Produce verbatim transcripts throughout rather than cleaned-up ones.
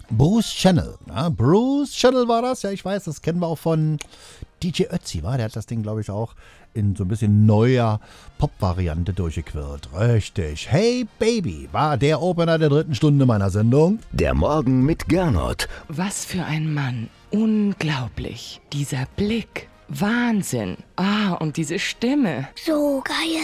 Bruce Channel. Ja, Bruce Channel war das, ja, ich weiß, das kennen wir auch von D J Ötzi, war? Der hat das Ding, glaube ich, auch in so ein bisschen neuer Pop-Variante durchgequirlt. Richtig. Hey Baby war der Opener der dritten Stunde meiner Sendung. Der Morgen mit Gernot. Was für ein Mann. Unglaublich. Dieser Blick. Wahnsinn. Ah, und diese Stimme. So geil.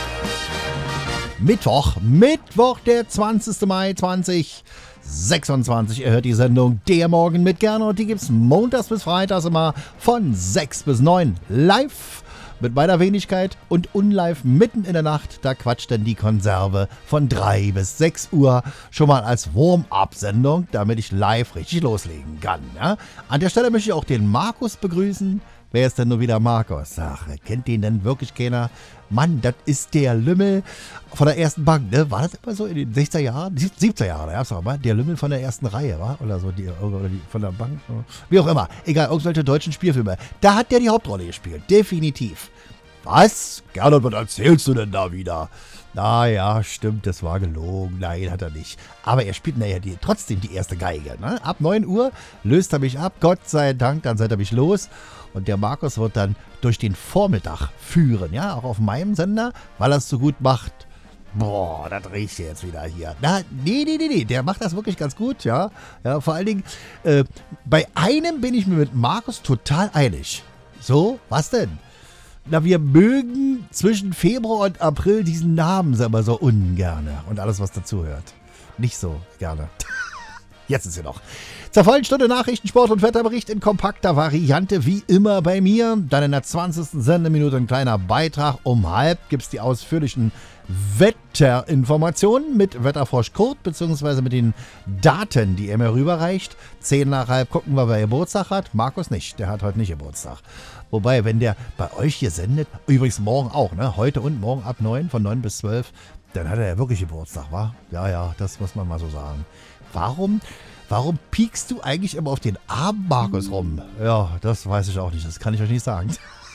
Mittwoch, Mittwoch, der zwanzigster Mai zweitausendsechsundzwanzig. Ihr hört die Sendung Der Morgen mit Gernot. Die gibt's montags bis freitags immer von sechs bis neun live. Mit meiner Wenigkeit und unlive mitten in der Nacht, da quatscht dann die Konserve von drei bis sechs Uhr schon mal als Warm-up-Sendung, damit ich live richtig loslegen kann. Ja? An der Stelle möchte ich auch den Markus begrüßen. Wer ist denn nur wieder Markus? Ach, kennt den denn wirklich keiner? Mann, das ist der Lümmel von der ersten Bank, ne? War das immer so in den sechziger Jahren? siebziger Jahre, da gab's auch mal. Der Lümmel von der ersten Reihe, war? Oder so, die, oder die von der Bank. Wie auch immer. Egal, irgendwelche deutschen Spielfilme. Da hat der die Hauptrolle gespielt. Definitiv. Was? Gernot, was erzählst du denn da wieder? Na ja, stimmt, das war gelogen. Nein, hat er nicht. Aber er spielt naja die, trotzdem die erste Geige. Ne? Ab neun Uhr löst er mich ab. Gott sei Dank, dann seid er mich los. Und der Markus wird dann durch den Vormittag führen. Ja, auch auf meinem Sender, weil er es so gut macht. Boah, das riecht jetzt wieder hier. Na, nee, nee, nee, nee, der macht das wirklich ganz gut, ja. Ja, vor allen Dingen, äh, bei einem bin ich mir mit Markus total einig. So, was denn? Na, wir mögen zwischen Februar und April diesen Namen aber so ungerne und alles, was dazugehört. Nicht so gerne. Jetzt ist sie noch. Zur vollen Stunde Nachrichten, Sport und Wetterbericht in kompakter Variante, wie immer bei mir. Dann in der zwanzigsten Sendeminute ein kleiner Beitrag. Um halb gibt es die ausführlichen Wetterinformationen mit Wetterfrosch Kurt, beziehungsweise mit den Daten, die er mir rüberreicht. Zehn nach halb gucken wir, wer Geburtstag hat. Markus nicht, der hat heute nicht Geburtstag. Wobei, wenn der bei euch hier sendet, übrigens morgen auch, ne? Heute und morgen ab neun, von neun bis zwölf, dann hat er ja wirklich Geburtstag, wa? Ja, ja, das muss man mal so sagen. Warum, warum piekst du eigentlich immer auf den armen Markus rum? Ja, das weiß ich auch nicht, das kann ich euch nicht sagen.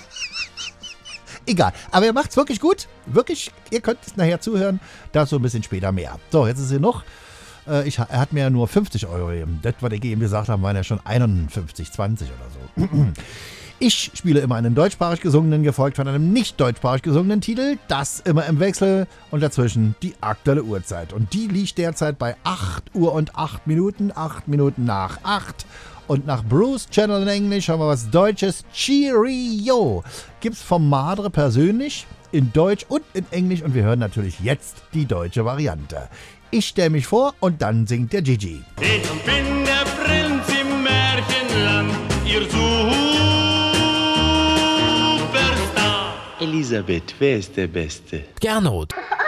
Egal, aber er macht's wirklich gut. Wirklich, ihr könnt es nachher zuhören. Dazu ein bisschen später mehr. So, jetzt ist hier noch. Äh, ich, er hat mir ja nur fünfzig Euro gegeben. Das, was ich eben gesagt habe, waren ja schon einundfünfzig, zwanzig oder so. Ich spiele immer einen deutschsprachig gesungenen, gefolgt von einem nicht deutschsprachig gesungenen Titel. Das immer im Wechsel und dazwischen die aktuelle Uhrzeit. Und die liegt derzeit bei acht Uhr und acht Minuten, acht Minuten nach acht. Und nach Bruce Channel in Englisch haben wir was Deutsches. Cheerio! Gibt's vom Madre persönlich, in Deutsch und in Englisch. Und wir hören natürlich jetzt die deutsche Variante. Ich stelle mich vor und dann singt der Gigi. Ich bin der Prinz im Märchenland, ihr Superstar. Elisabeth, wer ist der Beste? Gernot.